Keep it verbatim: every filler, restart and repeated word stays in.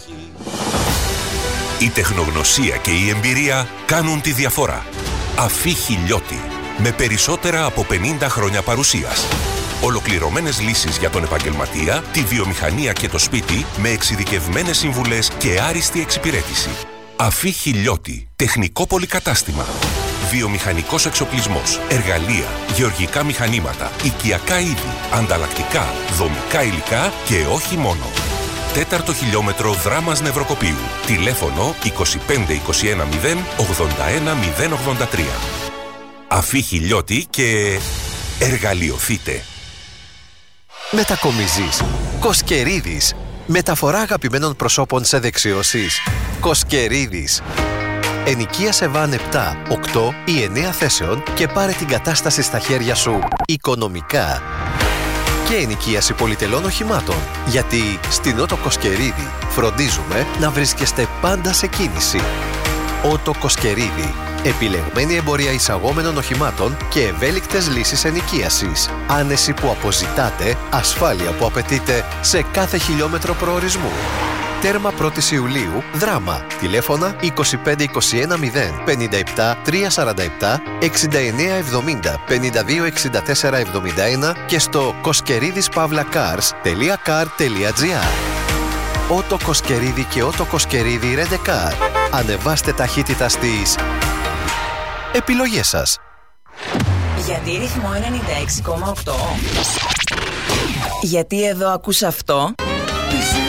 Η τεχνογνωσία και η εμπειρία κάνουν τη διαφορά. Αφή Χιλιώτη, με περισσότερα από πενήντα χρόνια παρουσίας. Ολοκληρωμένες λύσεις για τον επαγγελματία, τη βιομηχανία και το σπίτι, με εξειδικευμένες συμβουλές και άριστη εξυπηρέτηση. Αφή Χιλιώτη, τεχνικό πολυκατάστημα. Βιομηχανικός εξοπλισμός, εργαλεία, γεωργικά μηχανήματα, οικιακά είδη, ανταλλακτικά, δομικά υλικά και όχι μόνο. Τέταρτο χιλιόμετρο Δράμας Νευροκοπίου. Τηλέφωνο είκοσι πέντε είκοσι ένα μηδέν ογδόντα ένα μηδέν ογδόντα τρία. Αφή Χιλιώτη και εργαλειοθείτε. Μετακομίζεις. Κοσκερίδης. Μεταφορά αγαπημένων προσώπων σε δεξιώσεις. Κοσκερίδης. Ενοικίασε βαν επτά, οκτώ ή εννέα θέσεων και πάρε την κατάσταση στα χέρια σου οικονομικά. Και ενοικίαση πολυτελών οχημάτων, γιατί στην Ότο Κοσκερίδη φροντίζουμε να βρίσκεστε πάντα σε κίνηση. Ότο Κοσκερίδη. Επιλεγμένη εμπορία εισαγόμενων οχημάτων και ευέλικτες λύσεις ενοικίασης. Άνεση που αποζητάτε, ασφάλεια που απαιτείτε σε κάθε χιλιόμετρο προορισμού. Τέρμα πρώτη Ιουλίου, Δράμα. Τηλέφωνα είκοσι πέντε είκοσι ένα μηδέν πενήντα επτά τριακόσια σαράντα επτά εξήντα εννέα εβδομήντα πενήντα δύο εξήντα τέσσερα εβδομήντα ένα και στο κοσκερίδης παύλα καρς τελεία καρ τελεία τζι άρ. Ότο Κοσκερίδη και Ότο Κοσκερίδη Ρεντεκάρ. Ανεβάστε ταχύτητα στις επιλογές σας. Γιατί ρυθμό ενενήντα έξι κόμμα οκτώ. Γιατί εδώ ακούς αυτό.